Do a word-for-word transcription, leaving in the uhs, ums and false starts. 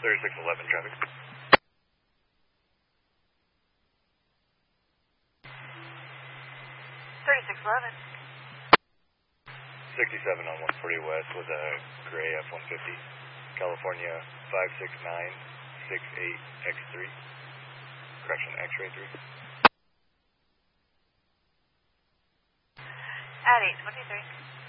thirty-six eleven traffic. thirty-six eleven. sixty-seven on one forty West with a gray F one fifty. California five six nine six eight X three. Correction, X-ray three. At eight twenty-three.